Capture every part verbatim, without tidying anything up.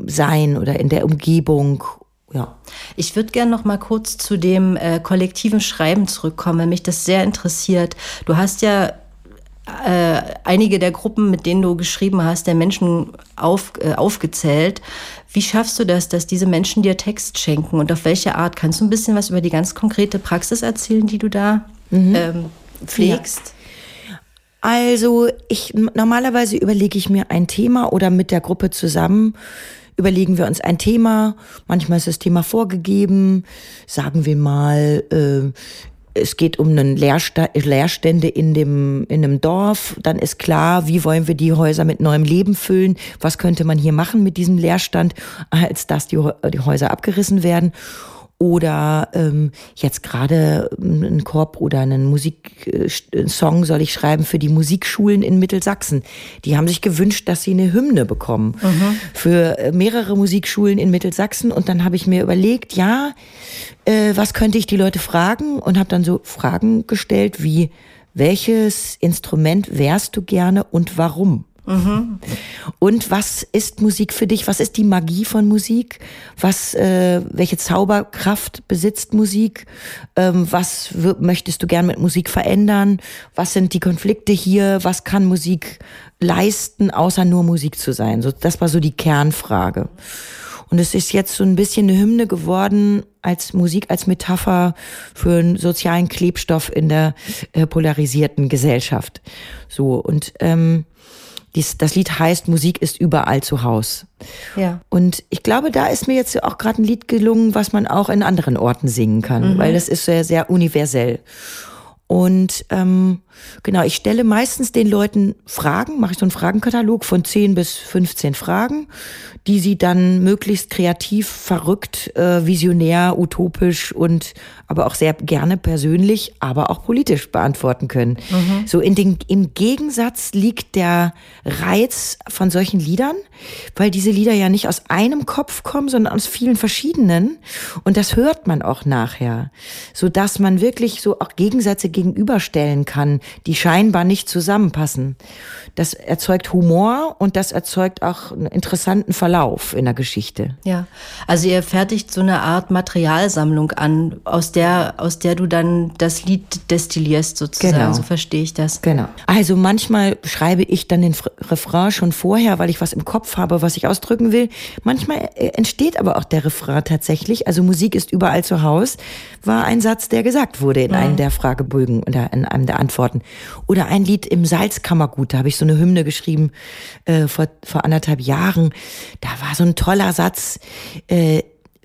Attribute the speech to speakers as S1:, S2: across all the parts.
S1: Sein oder in der Umgebung. Ja.
S2: Ich würde gerne noch mal kurz zu dem äh, kollektiven Schreiben zurückkommen, weil mich das sehr interessiert. Du hast ja äh, einige der Gruppen, mit denen du geschrieben hast, der Menschen auf, äh, aufgezählt. Wie schaffst du das, dass diese Menschen dir Text schenken und auf welche Art? Kannst du ein bisschen was über die ganz konkrete Praxis erzählen, die du da mhm. ähm, pflegst?
S1: Ja. Also ich normalerweise überlege ich mir ein Thema oder mit der Gruppe zusammen überlegen wir uns ein Thema. Manchmal ist das Thema vorgegeben. Sagen wir mal, äh, es geht um einen Leersta- Leerstände in dem in einem Dorf. Dann ist klar, wie wollen wir die Häuser mit neuem Leben füllen? Was könnte man hier machen mit diesem Leerstand, als dass die, die Häuser abgerissen werden? Oder ähm, jetzt gerade einen Korb oder einen Musiksong soll ich schreiben für die Musikschulen in Mittelsachsen. Die haben sich gewünscht, dass sie eine Hymne bekommen mhm. für mehrere Musikschulen in Mittelsachsen. Und dann habe ich mir überlegt, ja, äh, was könnte ich die Leute fragen? Und habe dann so Fragen gestellt wie, welches Instrument wärst du gerne und warum? Mhm. Und was ist Musik für dich? Was ist die Magie von Musik? Was, äh, welche Zauberkraft besitzt Musik? Ähm, was w- möchtest du gern mit Musik verändern? Was sind die Konflikte hier? Was kann Musik leisten, außer nur Musik zu sein? So, das war so die Kernfrage. Und es ist jetzt so ein bisschen eine Hymne geworden als Musik, als Metapher für einen sozialen Klebstoff in der äh, polarisierten Gesellschaft. So, und ähm, Dies, das Lied heißt, Musik ist überall zu Haus. Ja. Und ich glaube, da ist mir jetzt auch gerade ein Lied gelungen, was man auch in anderen Orten singen kann, mhm. weil das ist sehr, sehr universell. Und ähm, genau, ich stelle meistens den Leuten Fragen, mache ich so einen Fragenkatalog von zehn bis fünfzehn Fragen, die sie dann möglichst kreativ, verrückt, äh, visionär, utopisch und aber auch sehr gerne persönlich, aber auch politisch beantworten können. Mhm. So in den, im Gegensatz liegt der Reiz von solchen Liedern, weil diese Lieder ja nicht aus einem Kopf kommen, sondern aus vielen verschiedenen. Und das hört man auch nachher, so dass man wirklich so auch Gegensätze gegenüberstellen kann, die scheinbar nicht zusammenpassen. Das erzeugt Humor und das erzeugt auch einen interessanten Verlauf in der Geschichte.
S2: Ja, also ihr fertigt so eine Art Materialsammlung an, aus der, aus der du dann das Lied destillierst sozusagen, genau. So verstehe ich das.
S1: Genau. Also manchmal schreibe ich dann den Refrain schon vorher, weil ich was im Kopf habe, was ich ausdrücken will. Manchmal entsteht aber auch der Refrain tatsächlich. Also Musik ist überall zu Haus, war ein Satz, der gesagt wurde in mhm. einem der Fragebögen oder in einem der Antworten. Oder ein Lied im Salzkammergut, da habe ich so eine Hymne geschrieben äh, vor, vor anderthalb Jahren. Da war so ein toller Satz, äh,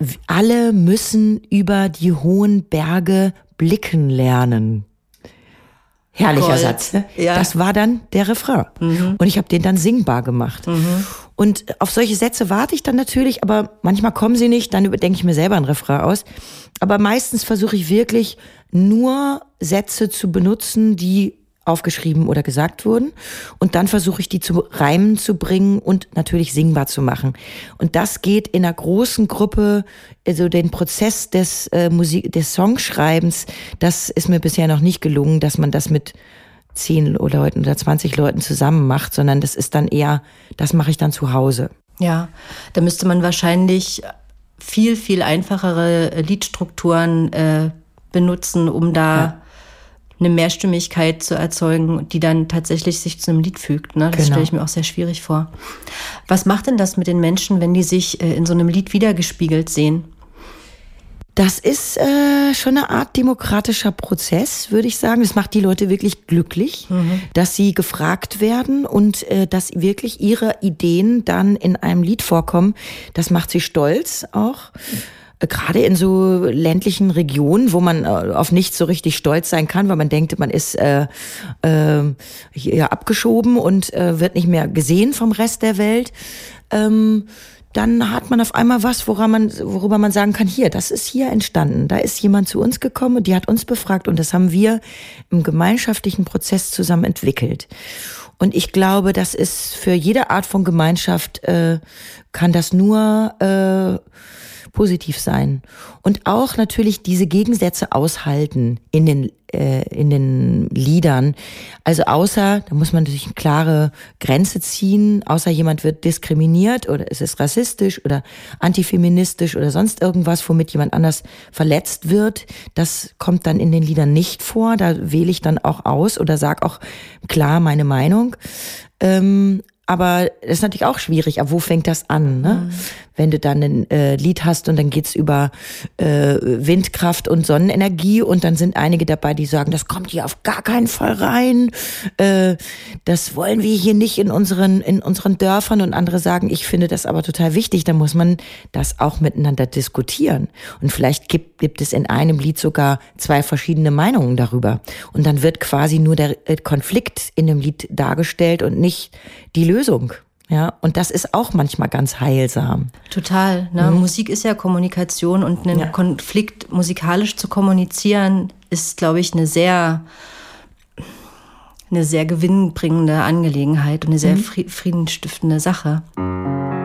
S1: alle müssen über die hohen Berge blicken lernen. Herrlicher Gold. Satz, ne? Ja. Das war dann der Refrain. Mhm. Und ich habe den dann singbar gemacht. Mhm. Und auf solche Sätze warte ich dann natürlich, aber manchmal kommen sie nicht, dann denke ich mir selber einen Refrain aus. Aber meistens versuche ich wirklich nur Sätze zu benutzen, die aufgeschrieben oder gesagt wurden. Und dann versuche ich, die zu Reimen zu bringen und natürlich singbar zu machen. Und das geht in einer großen Gruppe, also den Prozess des äh, Musik, des Songschreibens, das ist mir bisher noch nicht gelungen, dass man das mit zehn Leuten oder zwanzig Leuten zusammen macht, sondern das ist dann eher, das mache ich dann zu Hause.
S2: Ja, da müsste man wahrscheinlich viel, viel einfachere Liedstrukturen äh, benutzen, um da ja. eine Mehrstimmigkeit zu erzeugen, die dann tatsächlich sich zu einem Lied fügt. Ne? Das genau. stelle ich mir auch sehr schwierig vor. Was macht denn das mit den Menschen, wenn die sich äh, in so einem Lied wiedergespiegelt sehen?
S1: Das ist äh, schon eine Art demokratischer Prozess, würde ich sagen. Das macht die Leute wirklich glücklich, mhm. dass sie gefragt werden und äh, dass wirklich ihre Ideen dann in einem Lied vorkommen. Das macht sie stolz auch. Gerade in so ländlichen Regionen, wo man auf nichts so richtig stolz sein kann, weil man denkt, man ist äh, äh, hier abgeschoben und äh, wird nicht mehr gesehen vom Rest der Welt, ähm, dann hat man auf einmal was, woran man, worüber man sagen kann, hier, das ist hier entstanden. Da ist jemand zu uns gekommen und die hat uns befragt und das haben wir im gemeinschaftlichen Prozess zusammen entwickelt. Und ich glaube, das ist für jede Art von Gemeinschaft, äh, kann das nur äh, positiv sein. Und auch natürlich diese Gegensätze aushalten in den äh, in den Liedern. Also außer, da muss man natürlich eine klare Grenze ziehen, außer jemand wird diskriminiert oder es ist rassistisch oder antifeministisch oder sonst irgendwas, womit jemand anders verletzt wird. Das kommt dann in den Liedern nicht vor. Da wähle ich dann auch aus oder sage auch klar meine Meinung. Ähm, aber das ist natürlich auch schwierig. Aber wo fängt das an? Ne? Mhm. Wenn du dann ein äh, Lied hast und dann geht's über äh, Windkraft und Sonnenenergie und dann sind einige dabei, die sagen, das kommt hier auf gar keinen Fall rein. Äh, das wollen wir hier nicht in unseren in unseren Dörfern. Und andere sagen, ich finde das aber total wichtig. Da muss man das auch miteinander diskutieren. Und vielleicht gibt, gibt es in einem Lied sogar zwei verschiedene Meinungen darüber. Und dann wird quasi nur der Konflikt in dem Lied dargestellt und nicht die Lösung. Ja, und das ist auch manchmal ganz heilsam.
S2: Total. Ne? Mhm. Musik ist ja Kommunikation und einen ja. Konflikt musikalisch zu kommunizieren ist, glaube ich, eine sehr, eine sehr gewinnbringende Angelegenheit und eine sehr mhm. friedensstiftende Sache.